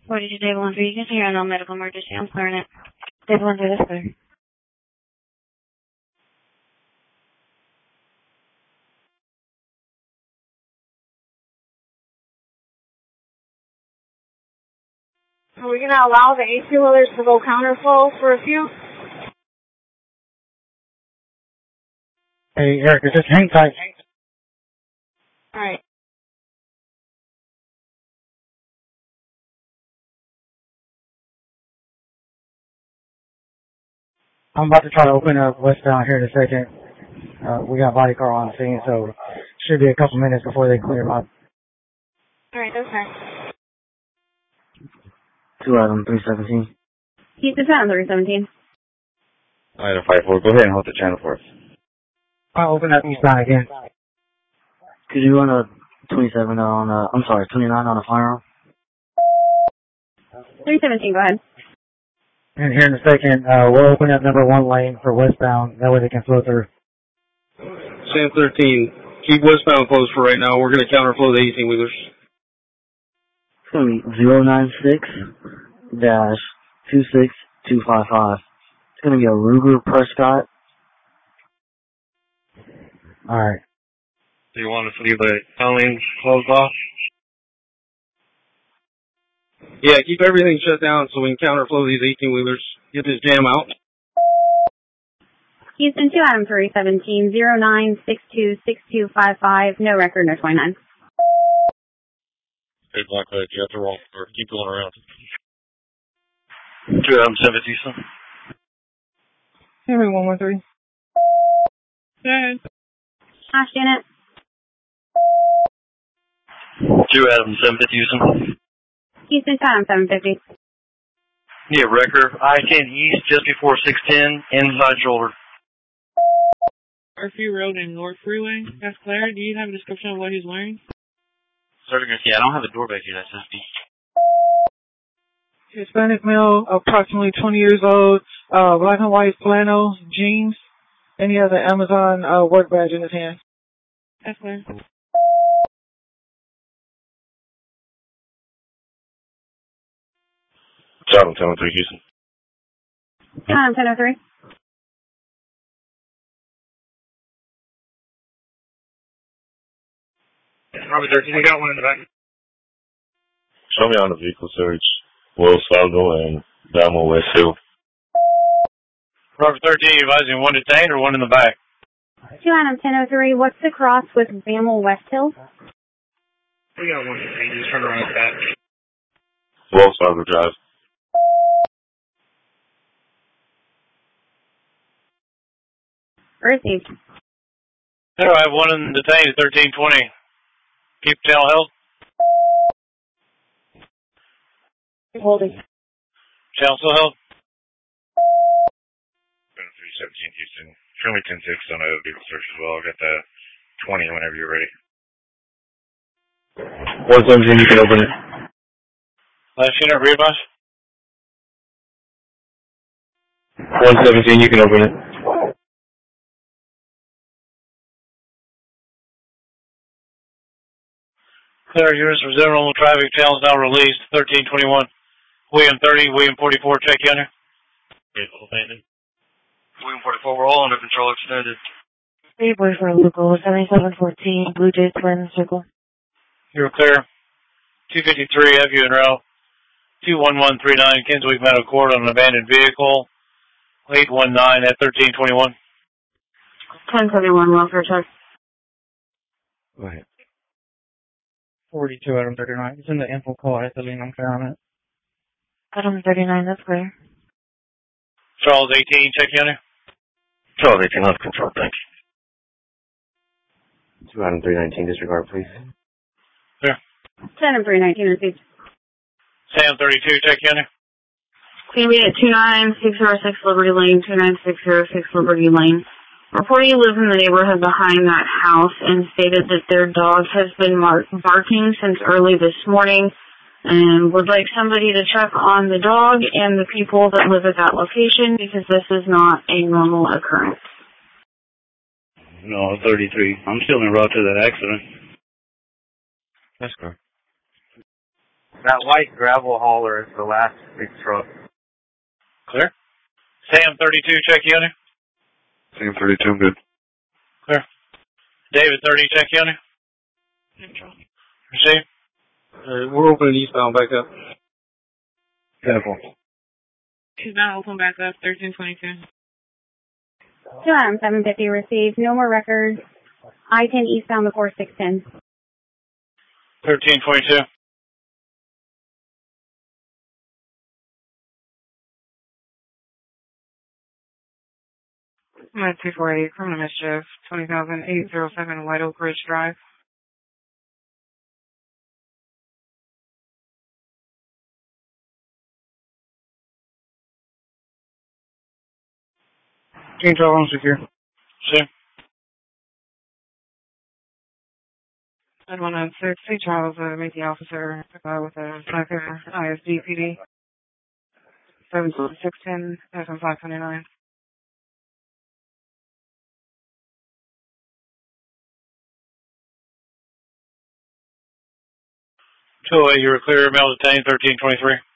42 Dave 1-3, you can see you're on no medical emergency. I'm clearing it. Dave 1-3, that's clear. Are we going to allow the 18-wheelers to go counterflow for a few? Hey, Eric, just hang tight. All right. I'm about to try to open up westbound here in a second. We got a body car on the scene, so should be a couple minutes before they clear up. All right, that's fine. 2 Item 317. Keep the time, 317. Item 54, go ahead and hold the channel for us. I'll open up eastbound again. Could you run a 27 on I'm sorry, 29 on a firearm? 317, go ahead. And here in a second, we'll open up number 1 lane for westbound. That way they can flow through. Sam 13, keep westbound closed for right now. We're going to counterflow the 18-wheelers. It's going to be 096-26255. It's going to be a Ruger Prescott. Alright. Do you want us to leave the town lanes closed off? Yeah, keep everything shut down so we can counterflow these 18-wheelers. Get this jam out. Houston 2 Item 317, 09626255, no record, no 29. Hey, Blacklight, you have to roll or keep going around. 2 Item 7 Houston. Henry 113. Good. Hi, Janet. 2 Adam 750 Houston. Houston 2 Item 750. Yeah, wrecker. I-10 east just before 610, inside shoulder. Murphy Road and North Freeway. That's Claire. Do you have a description of what he's wearing? Certificate, yeah, I don't have a door back here that says B. Hispanic male, approximately 20 years old, black and white flannel, jeans, and he has an Amazon work badge in his hand. That's Claire. Adam 1003 Houston. Adam 1003. Robert 13, we got one in the back. Show me on the vehicle search. Wells Fargo and Damo West Hill. Robert 13, advising one detained or one in the back? 2 Adam 1003, what's the cross with Bamel West Hill? We got one detained. Just turn around at that. Wells Fargo Drive. Received. All right, one in detained at 1320. Keep tail held. Holding. Tail still held. 317 Houston. Show me 10-6 on a vehicle search as well. I'll get the 20 whenever you're ready. 117, you can open it. Last unit, rear bus. 117, you can open it. Clear units for general traffic. Tails now released. 1321. William 30, William 44, check under. William 44, we're all under control extended. Hey, boy for local 7714, Blue Jays Twin Circle. You're clear. 253, FU and row. 21139, Kinswick Meadow Court on an abandoned vehicle. 819 at 1321. 1071, welfare check. Go ahead. 42 Adam 39. It's in the info call. I think I'm clear on it. Adam 39, that's clear. Charles 18, check under. Charles 18, left control, thank you. 2 Adam 319, disregard, please. Clear. 10 and 319 received. Sam 32, check under. Queen B at 29606 Liberty Lane, 29606 Liberty Lane. Reportee lives in the neighborhood behind that house and stated that their dog has been barking since early this morning and would like somebody to check on the dog and the people that live at that location because this is not a normal occurrence. No, 33. I'm still en route to that accident. That's correct. That white gravel hauler is the last big truck. Clear. Sam 32, check you on it. Sam 32, I'm good. Clear. David 30, check you on it. Receive. We're opening eastbound back up. Beautiful. She's not open back up, 1322. 2 Adam 750 received. No more records. I-10 eastbound the 4610. 1322. I'm at 248, criminal mischief, 20,807 White Oak Ridge Drive. Change all on secure. See. 116, C. Charles, meet the officer with a Slacker ISD PD. 7610, FM529. 208, you were clear. Male detained 1323.